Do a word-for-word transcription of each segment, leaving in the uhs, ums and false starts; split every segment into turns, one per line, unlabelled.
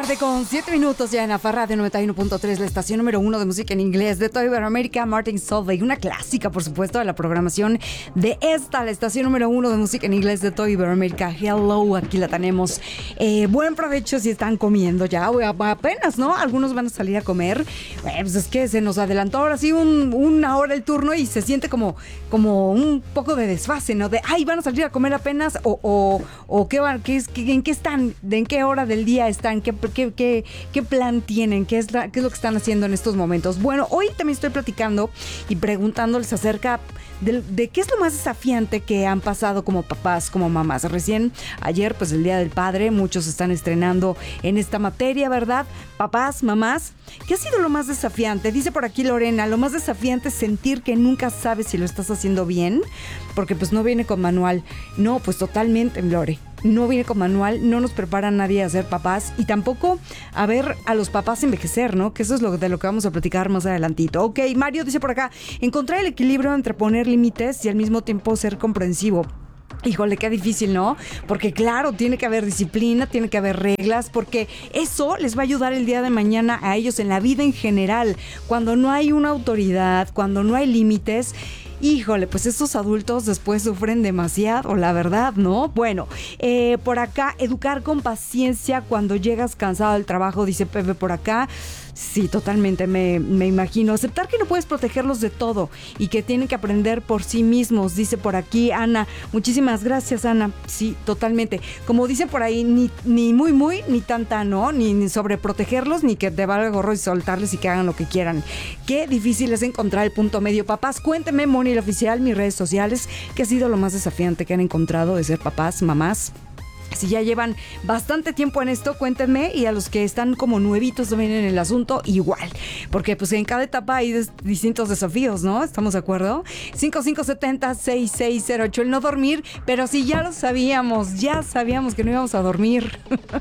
tarde con siete minutos ya en Afa Radio noventa y uno punto tres, la estación número uno de música en inglés de toda Iberoamérica. Martin Solveig, una clásica, por supuesto, de la programación de esta, la estación número uno de música en inglés de toda Iberoamérica. Hello, aquí la tenemos. Eh, buen provecho si están comiendo ya, o apenas, ¿no? Algunos van a salir a comer. Bueno, pues es que se nos adelantó ahora sí un, una hora el turno y se siente como, como un poco de desfase, ¿no? De, ay, van a salir a comer apenas, o, o, o qué van, qué es, qué, en qué están, de en qué hora del día están, qué, qué, qué, qué plan tienen, qué es, la, qué es lo que están haciendo en estos momentos. Bueno, hoy también estoy platicando y preguntándoles acerca de, de qué es lo más desafiante que han pasado como papás, como mamás. Recién ayer, pues el Día del Padre, muchos están estrenando en esta materia, ¿verdad? Papás, mamás, ¿qué ha sido lo más desafiante? Dice por aquí Lorena, lo más desafiante es sentir que nunca sabes si lo estás haciendo bien, porque pues no viene con manual. No, pues totalmente, Lore. No viene con manual, no nos prepara nadie a ser papás y tampoco a ver a los papás envejecer, ¿no? Que eso es lo de lo que vamos a platicar más adelantito. Ok, Mario dice por acá, encontrar el equilibrio entre poner límites y al mismo tiempo ser comprensivo. Híjole, qué difícil, ¿no? Porque claro, tiene que haber disciplina, tiene que haber reglas, porque eso les va a ayudar el día de mañana a ellos en la vida en general. Cuando no hay una autoridad, cuando no hay límites, híjole, pues estos adultos después sufren demasiado, la verdad, ¿no? Bueno, eh, por acá, educar con paciencia cuando llegas cansado del trabajo, dice Pepe por acá. Sí, totalmente, me, me imagino. Aceptar que no puedes protegerlos de todo y que tienen que aprender por sí mismos, dice por aquí Ana. Muchísimas gracias, Ana. Sí, totalmente. Como dice por ahí, ni, ni muy, muy, ni tanta, ¿no? Ni, ni sobreprotegerlos, ni que te valga gorro y soltarles y que hagan lo que quieran. Qué difícil es encontrar el punto medio. Papás, cuénteme, Moni, el oficial, mis redes sociales, ¿qué ha sido lo más desafiante que han encontrado de ser papás, mamás? Si ya llevan bastante tiempo en esto, cuéntenme, y a los que están como nuevitos también en el asunto, igual, porque pues en cada etapa hay des- distintos desafíos, ¿no? ¿Estamos de acuerdo? cinco cinco siete cero, seis seis cero ocho, el no dormir, pero si ya lo sabíamos, ya sabíamos que no íbamos a dormir.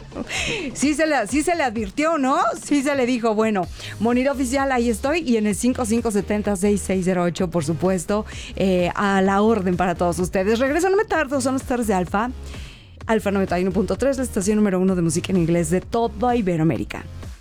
sí, se le, sí se le advirtió, ¿no? Sí se le dijo, bueno, Monir Oficial, ahí estoy, y en el cinco cinco siete cero, seis seis cero ocho, por supuesto, eh, a la orden para todos ustedes. Regreso, no me tardo, son las tardes de Alfa. Alfa noventa y uno punto tres, la estación número uno de música en inglés de toda Iberoamérica.